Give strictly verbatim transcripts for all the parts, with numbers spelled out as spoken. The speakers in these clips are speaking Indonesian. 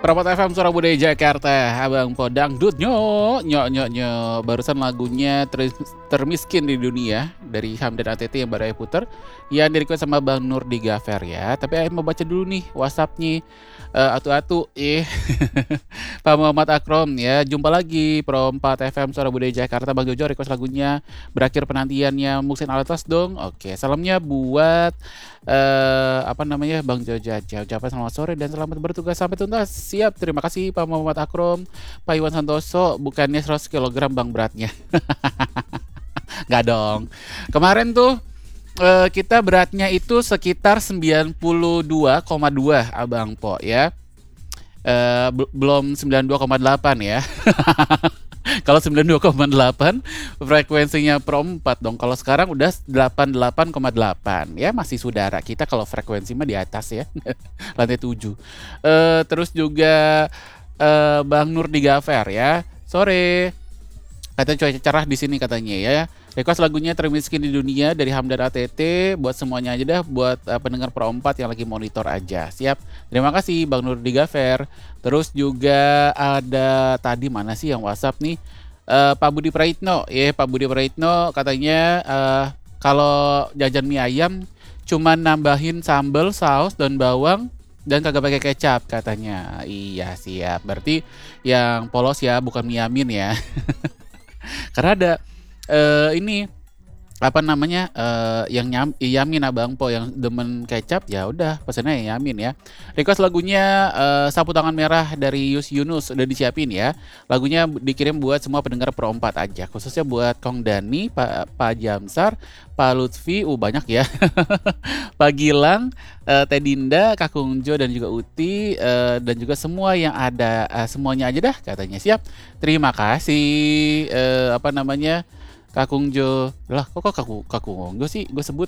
Perapot F M Suara Budaya Jakarta, Abang Podang Dut nyo nyo nyo nyo. Barusan lagunya ter- termiskin di dunia dari Hamdan A T T yang baru saya puter, yang di-request sama Bang Nur di Gafer ya. Tapi saya mau baca dulu nih WhatsApp-nya. Uh, atu-atu eh Pak Muhammad Akrom ya, jumpa lagi Pro empat F M Suara Budaya Jakarta. Bang Jojo request lagunya Berakhir Penantiannya Muhsin Alatas dong. Oke, salamnya buat uh, apa namanya Bang Jojo aja. Ucapan selamat sore dan selamat bertugas sampai tuntas. Siap, terima kasih Pak Muhammad Akrom. Pak Iwan Santoso, bukannya seratus kilogram Bang beratnya. Nggak dong. Kemarin tuh Uh, kita beratnya itu sekitar sembilan puluh dua koma dua Abang Po ya. Uh, b- belum sembilan puluh dua koma delapan ya. Kalau sembilan puluh dua koma delapan frekuensinya Pro empat dong. Kalau sekarang udah delapan puluh delapan koma delapan ya, masih saudara kita kalau frekuensi mah di atas ya. Lantai tujuh. Uh, terus juga uh, Bang Nur di Gafer ya. Sore. Katanya cuaca cerah di sini katanya ya. Request lagunya Termiskin di Dunia dari Hamdan A T T. Buat semuanya aja dah, buat uh, pendengar Pro empat yang lagi monitor aja. Siap. Terima kasih Bang Nur di Gafer. Terus juga ada tadi mana sih yang WhatsApp nih? Uh, Pak Budi Praitno. Ya, yeah, Pak Budi Praitno katanya uh, kalau jajan mie ayam cuma nambahin sambal, saus, dan bawang dan kagak pakai kecap katanya. Iya, siap. Berarti yang polos ya, bukan mie amin ya. Karena ada uh, ini apa namanya uh, yang nyam, yamin Abang Po yang demen kecap, ya udah pesannya yang yamin ya. Request lagunya uh, Sapu Tangan Merah dari Yus Yunus udah disiapin ya. Lagunya dikirim buat semua pendengar Pro empat aja, khususnya buat Kong Dani, Pak Pak Jamsar, Pak Lutfi, uh banyak ya. Pak Gilang, uh, Teh Dinda, Kakung Jo dan juga Uti uh, dan juga semua yang ada, uh, semuanya aja dah katanya. Siap. Terima kasih uh, apa namanya Kakung Jo. Lah kok kok kaku Kakung Jo sih gue sebut.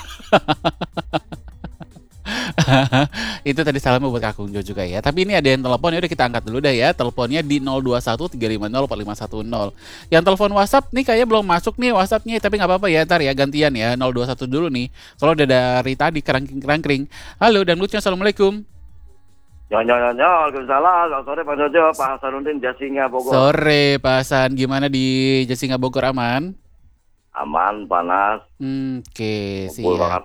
Itu tadi salamnya buat Kakung Jo juga ya. Tapi ini ada yang telepon, ya udah kita angkat dulu dah ya. Teleponnya di nol dua satu tiga lima nol empat lima satu nol. Yang telepon WhatsApp nih kayaknya belum masuk nih WhatsAppnya, tapi nggak apa-apa ya, ntar ya gantian ya nol dua satu dulu nih. Kalau udah dari tadi kerangking-kerangking. Halo dan lucu, assalamualaikum. Ya, ya, ya, ya, Waalaikumsalam. Selamat sore Pak Jojo, Pak Hasanuddin, Jasinga, Bogor. Sore Pak Hasan, gimana di Jasinga Bogor, aman? Aman, panas. Hmm, Oke, okay, siap. Banget.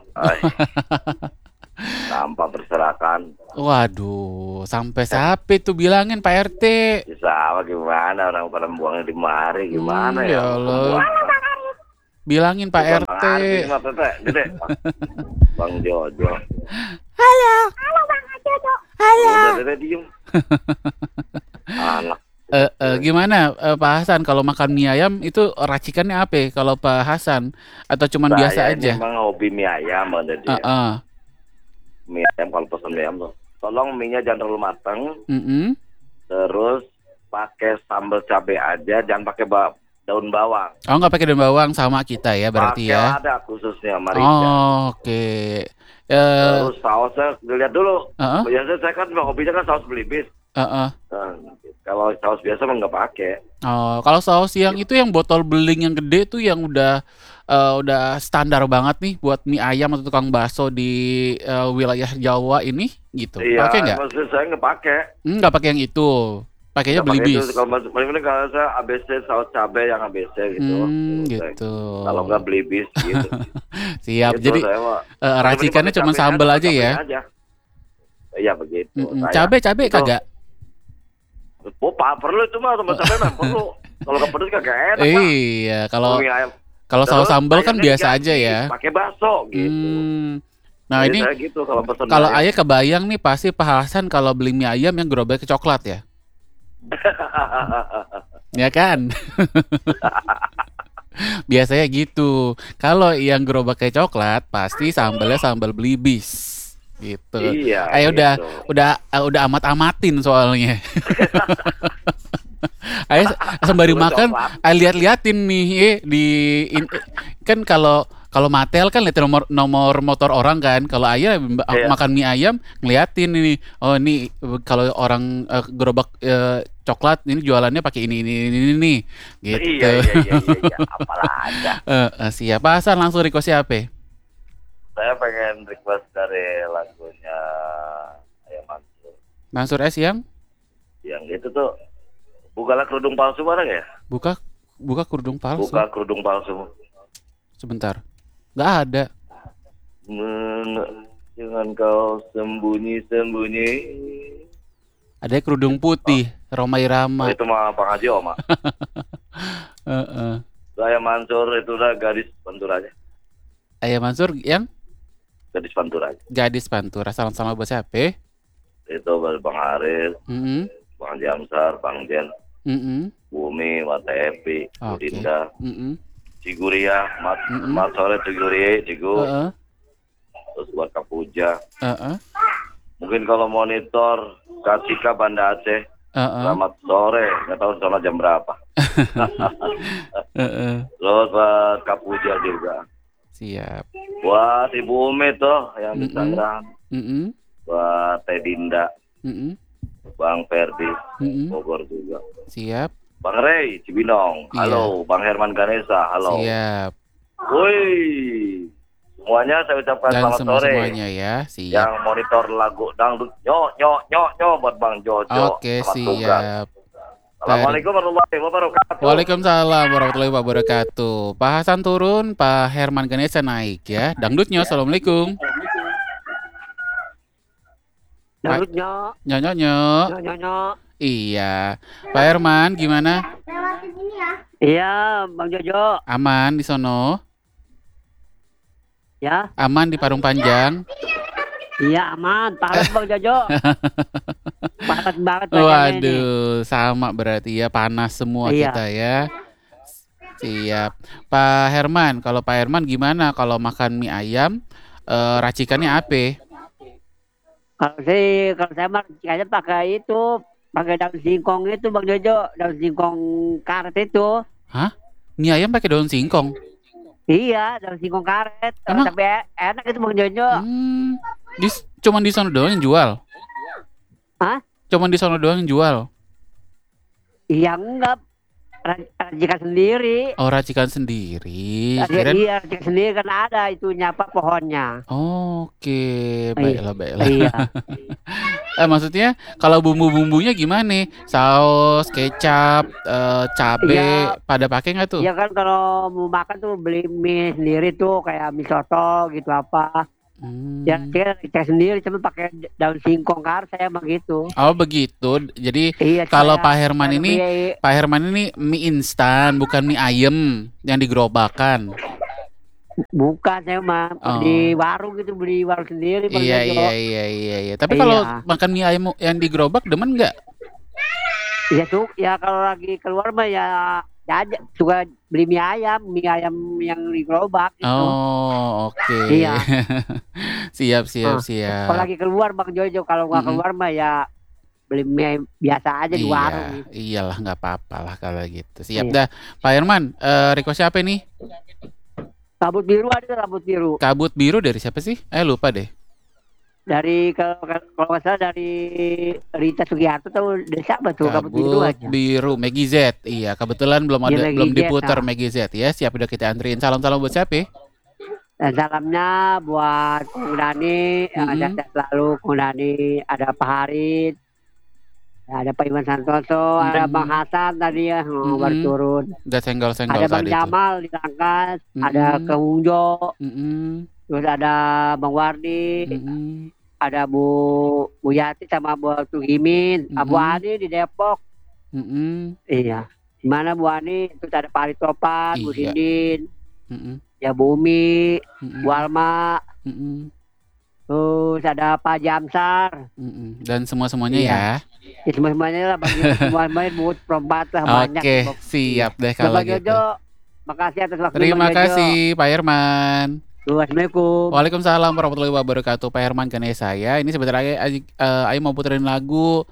Sampah berserakan. Waduh, sampai sampai tuh bilangin Pak R T. Bisa apa gimana, orang pada buangnya di mari gimana hmm, ya? Ya Allah. Bilangin Pak R T. Gede. Bang Jojo. Halo. Halo Bang Jojo. Halo. Udah diem. Anak. Uh, uh, gimana uh, Pak Hasan kalau makan mie ayam itu racikannya apa? Kalau Pak Hasan atau cuman Saya biasa aja? Saya memang hobi mie ayam ada dia. Uh, uh. Mie ayam kalau pesan mie ayam tuh, tolong mie-nya jangan terlalu matang. Mm-hmm. Terus pakai sambal cabai aja, jangan pakai ba- daun bawang. Oh, nggak pakai daun bawang sama kita ya berarti pake ya? Ada khususnya Marija. Oh, oke. Okay. Uh, Terus sausnya dilihat dulu. Uh-uh. Biasanya saya kan hobinya kan saus belibis. Uh-uh. Nah, kalau saus biasa mah nggak pakai. Oh, kalau saus yang itu yang botol beling yang gede tuh yang udah uh, udah standar banget nih buat mie ayam atau tukang bakso di uh, wilayah Jawa ini gitu. Iya, pakai nggak? Maksud saya nggak pakai. Hmm, nggak pakai yang itu. Pakainya belibis. Kalau paling penting kalau saya A B C saus cabai yang A B C gitu. Hmm, gitu. Kalau nggak belibis gitu. Siap. Gitu, Jadi uh, racikannya cuma sambal aja ya. Iya begitu. Mm-mm. Cabai cabai kagak? Oh, pak perlu itu mah sambal cabai mah perlu. Kalau nggak pedes kagak enak. Iya, kalau kalau saus sambal kan biasa aja ya. Pakai bakso gitu. Hmm. Nah jadi ini gitu, kalau kalau ayah kebayang nih pasti Pak Hasan kalau beli mie ayam yang gerobaknya coklat ya. Ya kan? Biasanya gitu. Kalau yang gerobaknya coklat pasti sambalnya sambal belibis. Gitu. Iya. Ayo gitu. udah udah udah amat-amatin soalnya. Ayo sembari makan, ayo lihat-lihatin nih eh, di in, kan kalau kalau Matel kan lihat nomor nomor motor orang kan. Kalau ayah yeah. makan mie ayam ngeliatin ini. Oh ini kalau orang uh, gerobak uh, coklat ini jualannya pakai ini ini ini ini gitu. Iya iya iya iya. Apalah aja. uh, uh, siapa Hasan langsung request siapa? Saya pengen request dari lagunya Ayam Mansur. Mansur S yang itu bukalah kerudung palsu barang ya? Buka buka kerudung palsu. Buka kerudung palsu. Sebentar. Nggak ada. Men- jangan kau sembunyi-sembunyi. Ada kerudung putih, Roma Irama. Oh, itu mah Bang Haji Oma. uh-uh. Saya Mansur itu udah gadis Pantura aja. Ayah Mansur yang? Gadis Pantura aja. Gadis Pantura. Salam-salam buat siapa? Itu Bang Haris, Mm-hmm. Bang Jamsar, Bang Jen, Mm-hmm. Bumi, Wata Epi, Oke. Dinda, Mm-hmm. Ciguria, Mat, Mm-mm. Mat Sore Ciguria, Cigu, Uh-uh. terus buat Kapuja. Uh-uh. Mungkin kalau monitor Kasika Banda Aceh, Uh-uh. selamat sore, nggak tahu sama jam berapa. Uh-uh. Terus buat Kapuja juga. Siap. Buat Ibu Umi tuh yang di Mm-mm. Tangerang, Mm-mm. buat Teh Dinda, Mm-mm. Bang Ferdi, Mm-mm. Bogor juga. Siap. Bang Rey, Cibinong, Iya. halo. Bang Herman Ganesa, halo. Siap. Woi, semuanya saya ucapkan Dan selamat semua sore. semuanya ya. Siap. Yang monitor lagu dangdut, nyok, nyok, nyok, nyok, buat Bang Jojo. Oke, Selamat tugas. siap. Assalamualaikum warahmatullahi wabarakatuh. Waalaikumsalam warahmatullahi wabarakatuh. Pak Hasan turun, Pak Herman Ganesa naik ya. Dangdutnya, assalamualaikum. Dangdutnya, Nyok nyok. nyok, nyok, nyok. Iya. Pak Herman gimana? Iya, Bang Jojo. Aman di sono? Ya, Aman di Parung Panjang? iya aman. Panas Bang Jojo. Panas banget badannya ini. Waduh, sama berarti ya, panas semua Iya. kita ya. Siap. Pak Herman, kalau Pak Herman gimana kalau makan mie ayam, eh, racikannya apa? Kalau saya, kalau saya mah kayaknya pakai itu, pakai daun singkong itu Bang Jojo, daun singkong karet itu. Hah? Mie ayam pakai daun singkong? Iya, daun singkong karet. Emang? Tapi enak itu Bang Jojo. Hmm, di, cuman di sono doang yang jual? Hah? Cuman di sono doang yang jual? Iya enggak, Ra- racikan sendiri. Oh, racikan sendiri. Racikan, Kirain- iya, racikan sendiri kan ada itunya apa pohonnya. Oke, baiklah, baiklah. Iya. Eh, maksudnya kalau bumbu-bumbunya gimana? Saus, kecap, eh, cabe, Iya. pada pakai nggak tuh? Iya kan kalau mau makan tuh beli mie sendiri tuh kayak mie soto gitu apa. Hmm. Ya saya cek sendiri cuma pakai daun singkong karet saya begitu. Oh begitu. Jadi Iya. kalau saya- Pak Herman saya ini, beli- Pak Herman ini mie instan, bukan mie ayam yang digerobakan. bukan saya mah Oh. di warung gitu beli warung sendiri. Bang Iya Jojo. iya iya iya iya. Tapi Iya. kalau makan mie ayam yang digerobak demen nggak? Iya tuh ya kalau lagi keluar mah ya aja suka beli mie ayam, mie ayam yang di gerobak gitu. Oh oke. Iya. Siap siap Ah, siap. Kalau lagi keluar Bang Jojo, kalau nggak Mm-mm. keluar mah ya beli mie biasa aja di Iya, warung. iyalah nggak apa-apa lah kalau gitu. Siap Iya. dah, Pak Herman. Eh, request siapa nih? Rambut biru ada rambut biru. Kabut biru dari siapa sih? Eh lupa deh. Dari kalau kalau nggak salah dari Rita Sugiharto tahu dari siapa tuh rambut biru Kabut aja. biru, Maggie Z. Iya, kebetulan belum Iya, ada, Maggie belum Z, diputar ah. Maggie Z ya. Siap udah kita antriin. Salam-salam buat siapa? Dan salamnya buat Kung Dani, yang ada Mm-mm. sehat selalu Kung Dani, ada Pak Harit, ada Pak Iwan Santoso, ada Mm-mm. Bang Hasan tadi ya Mm-mm. baru turun, Udah senggol-senggol ada Bang tadi tuh. Jamal di Rangkas, ada Mm-mm. Kang Unjo, Mm-mm. terus ada Bang Wardi, Mm-mm. ada Bu Bu Yati sama Bu Tugimin, Mm-mm. Bu Ani di Depok, Mm-mm. iya. Gimana Bu Ani? Terus ada Pak Harit Topan, Bu Iya. Sindin, Mm-mm. ya Bu Umi, Mm-mm. Bu Alma, Mm-mm. terus ada Pak Jamsar. Mm-mm. Dan semua-semuanya Iya. ya. Ya semua semuanya lah bagi semua semuanya buat perempat lah banyak. Oke, Bang. siap deh Nah, kalau Bang gitu. Jojo, makasih atas waktu Terima Bang Jojo. kasih Pak Herman. Assalamualaikum. Waalaikumsalam warahmatullahi wabarakatuh. Pak Herman Ganesa ya. Ini sebentar lagi uh, Ayo mau puterin lagu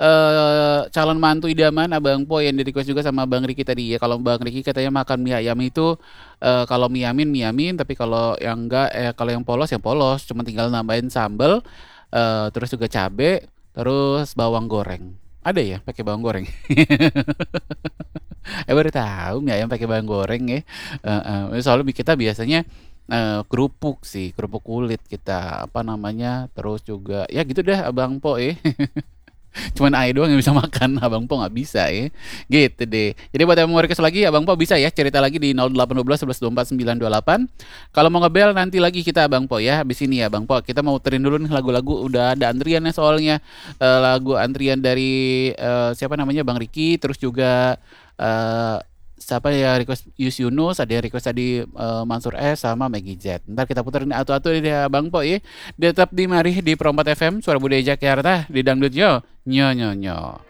eh calon mantu idaman Abang Po yang di request juga sama Bang Riki tadi ya. Kalau Bang Riki katanya makan mie ayam itu eh, kalau mie amin mie amin, tapi kalau yang enggak eh kalau yang polos yang polos, cuma tinggal nambahin sambal eh, terus juga cabe, terus bawang goreng. Ada ya pakai bawang goreng? eh baru tahu mie ayam pakai bawang goreng ya. Eh, eh, soalnya kita biasanya eh, kerupuk sih, kerupuk kulit kita apa namanya, terus juga ya gitu dah Abang Po eh. Cuman Ae doang yang bisa makan, Abang Po nggak bisa ya. Gitu deh. Jadi buat yang mau request lagi, Abang Po bisa ya cerita lagi di nol delapan satu dua sebelas dua puluh empat sembilan dua puluh delapan. Kalau mau ngebel nanti lagi kita Abang Po ya. Habis ini ya Abang Po, kita mau muterin dulu nih lagu-lagu, udah ada antriannya soalnya. Eh, lagu antrian dari eh, siapa namanya Bang Riki, terus juga eh, siapa ya request Yus Yunus, ada yang request tadi eh, Mansur S sama Maggie Z. Ntar kita puterin atu-atu ya Bang Po ya. Tetap di mari di Perompat F M Suara Budaya Jakarta di Dangdut Yo. Nyo nyo nyo.